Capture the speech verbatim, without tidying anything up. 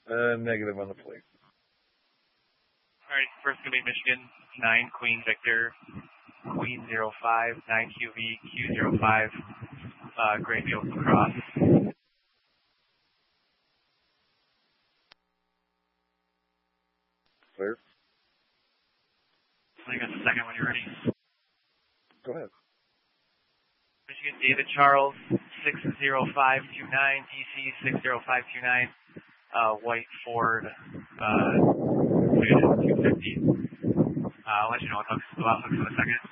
Uh, negative on the plate. All right, first going to be Michigan, nine, Queen Victor, Queen zero five, nine Q V, Q zero five, uh, Great Field Lacrosse. Clear. I got the second when you're ready. Go ahead. Michigan, David Charles, six zero five two nine, D C six zero five two nine, uh, White Ford, uh, two fifty. Uh, I'll let you know what looks, what looks for the second.